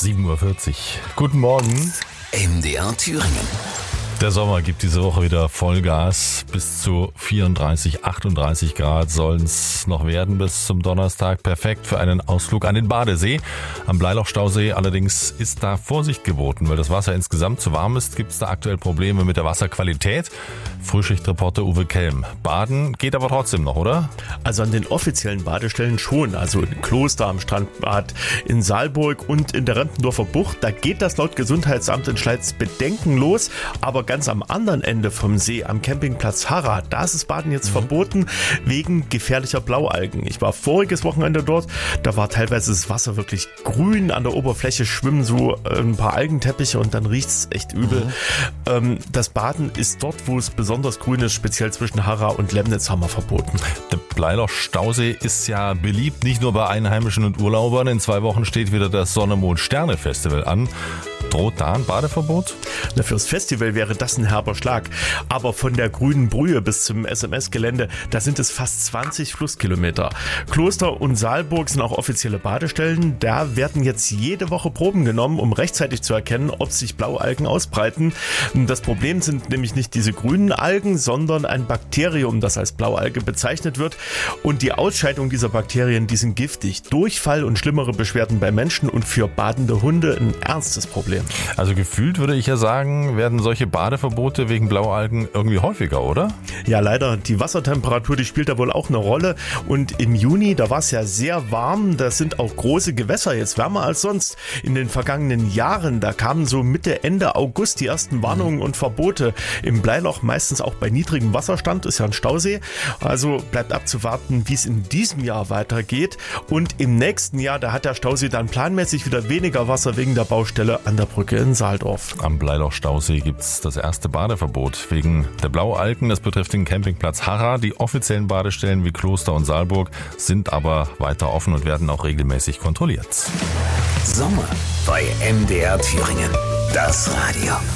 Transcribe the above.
7:40 Uhr. Guten Morgen. MDR Thüringen. Der Sommer gibt diese Woche wieder Vollgas. Bis zu 34, 38 Grad sollen es noch werden bis zum Donnerstag. Perfekt für einen Ausflug an den Badesee. Am Bleilochstausee allerdings ist da Vorsicht geboten, weil das Wasser insgesamt zu warm ist. Gibt es da aktuell Probleme mit der Wasserqualität? Frühschichtreporter Uwe Kelm. Baden geht aber trotzdem noch, oder? Also an den offiziellen Badestellen schon. Also in Kloster, am Strandbad, in Saalburg und in der Rentendorfer Bucht. Da geht das laut Gesundheitsamt in Schleiz bedenkenlos. Aber ganz am anderen Ende vom See, am Campingplatz Harra, da ist das Baden jetzt verboten wegen gefährlicher Blaualgen. Ich war voriges Wochenende dort, da war teilweise das Wasser wirklich grün, an der Oberfläche schwimmen so ein paar Algenteppiche und dann riecht es echt übel. Das Baden ist dort, wo es besonders grün ist, speziell zwischen Harra und Lemnitz, haben wir verboten. Der Bleilochstausee ist ja beliebt, nicht nur bei Einheimischen und Urlaubern. In 2 Wochen steht wieder das Sonne-Mond-Sterne-Festival an. Droht da ein Badeverbot? Na, fürs Festival wäre das ein herber Schlag. Aber von der Grünen Brühe bis zum SMS-Gelände, da sind es fast 20 Flusskilometer. Kloster und Saalburg sind auch offizielle Badestellen. Da werden jetzt jede Woche Proben genommen, um rechtzeitig zu erkennen, ob sich Blaualgen ausbreiten. Das Problem sind nämlich nicht diese grünen Algen, sondern ein Bakterium, das als Blaualge bezeichnet wird. Und die Ausscheidung dieser Bakterien, die sind giftig. Durchfall und schlimmere Beschwerden bei Menschen und für badende Hunde ein ernstes Problem. Also gefühlt würde ich ja sagen, werden solche Badeverbote wegen Blaualgen irgendwie häufiger, oder? Ja, leider. Die Wassertemperatur, die spielt da wohl auch eine Rolle. Und im Juni, da war es ja sehr warm. Da sind auch große Gewässer jetzt wärmer als sonst. In den vergangenen Jahren, da kamen so Mitte, Ende August die ersten Warnungen und Verbote. Im Bleiloch meistens auch bei niedrigem Wasserstand, ist ja ein Stausee. Also bleibt abzuwarten, wie es in diesem Jahr weitergeht. Und im nächsten Jahr, da hat der Stausee dann planmäßig wieder weniger Wasser wegen der Baustelle an der Brücke in Saaldorf. Am Bleilochstausee gibt's das erste Badeverbot wegen der Blaualgen. Das betrifft den Campingplatz Harra. Die offiziellen Badestellen wie Kloster und Saalburg sind aber weiter offen und werden auch regelmäßig kontrolliert. Sommer bei MDR Thüringen. Das Radio.